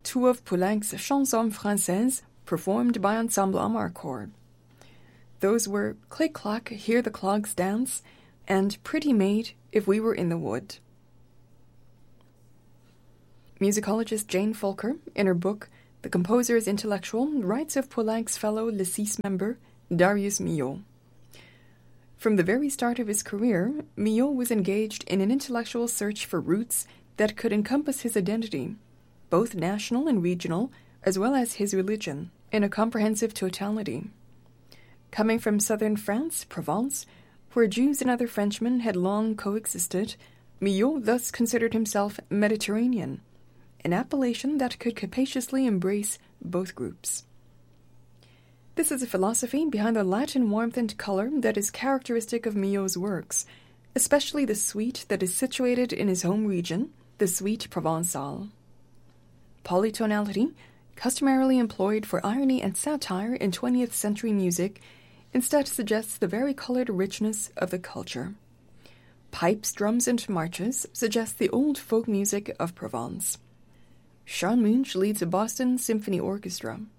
two of Poulenc's chansons françaises performed by Ensemble Amarcord. Those were Click Clack, Hear the Clogs Dance, and Pretty Maid, If We Were in the Wood. Musicologist Jane Folker, in her book The Composer's Intellectual, writes of Poulenc's fellow Le Six member, Darius Milhaud. From the very start of his career, Milhaud was engaged in an intellectual search for roots that could encompass his identity, both national and regional, as well as his religion, in a comprehensive totality. Coming from southern France, Provence, where Jews and other Frenchmen had long coexisted, Milhaud thus considered himself Mediterranean, an appellation that could capaciously embrace both groups. This is a philosophy behind the Latin warmth and color that is characteristic of Milhaud's works, especially the suite that is situated in his home region, the Suite Provençale. Polytonality, customarily employed for irony and satire in 20th century music, instead suggests the varicolored richness of the culture. Pipes, drums, and marches suggest the old folk music of Provence. Sean Munch leads a Boston Symphony Orchestra.